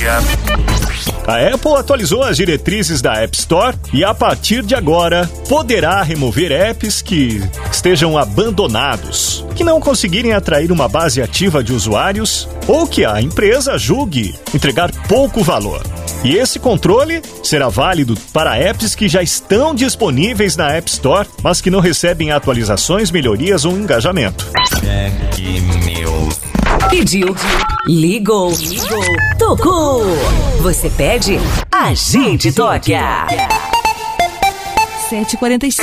A Apple atualizou as diretrizes da App Store e, a partir de agora, poderá remover apps que estejam abandonados, que não conseguirem atrair uma base ativa de usuários ou que a empresa julgue entregar pouco valor. E esse controle será válido para apps que já estão disponíveis na App Store, mas que não recebem atualizações, melhorias ou engajamento. Pediu, ligou, tocou. Você pede, a gente toca. 7h45.